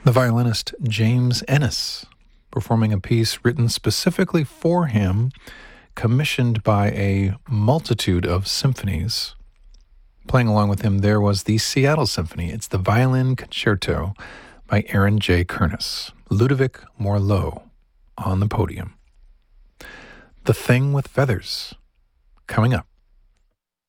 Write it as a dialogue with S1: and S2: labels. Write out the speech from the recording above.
S1: the violinist James Ennis, performing a piece written specifically for him, commissioned by a multitude of symphonies. Playing along with him there was the Seattle Symphony. It's the Violin Concerto by Aaron J. Kernis. Ludovic Morlot on the podium. The Thing with Feathers, coming up.